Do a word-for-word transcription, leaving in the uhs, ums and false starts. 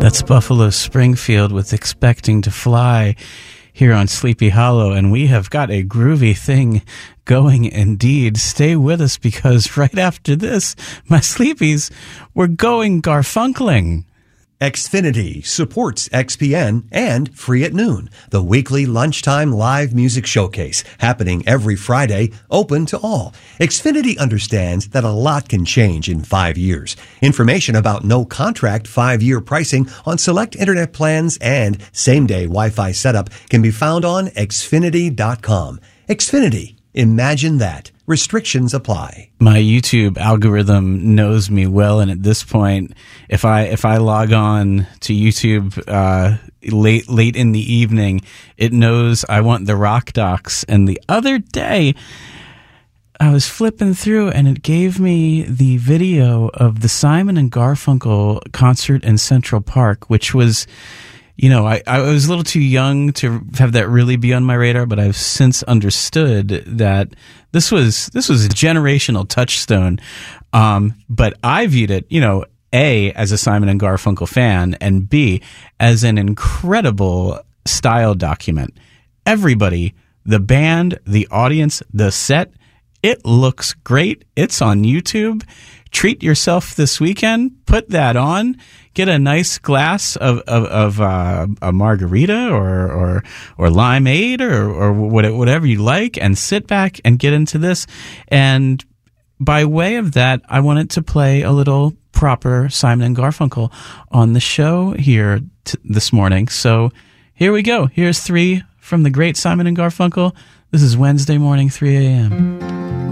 That's Buffalo Springfield with Expecting to Fly here on Sleepy Hollow, and we have got a groovy thing going indeed. Stay with us, because right after this, my sleepies, we're going Garfunkeling. Xfinity supports X P N and Free at Noon, the weekly lunchtime live music showcase happening every Friday, open to all. Xfinity understands that a lot can change in five years. Information about no contract five-year pricing on select internet plans and same-day Wi-Fi setup can be found on Xfinity dot com. Xfinity. Imagine that. Restrictions apply. My YouTube algorithm knows me well, and at this point, if I if I log on to YouTube uh, late late in the evening, it knows I want the Rock Docs. And the other day, I was flipping through, and it gave me the video of the Simon and Garfunkel concert in Central Park, which was, you know, I, I was a little too young to have that really be on my radar, but I've since understood that this was this was a generational touchstone. Um, but I viewed it, you know, A, as a Simon and Garfunkel fan, and B, as an incredible style document. Everybody, the band, the audience, the set, it looks great. It's on YouTube. Treat yourself this weekend. Put that on. Get a nice glass of of, of uh, a margarita or or or limeade or or whatever you like, and sit back and get into this. And by way of that, I wanted to play a little proper Simon and Garfunkel on the show here t- this morning. So here we go. Here's three from the great Simon and Garfunkel. This is Wednesday morning, three a.m.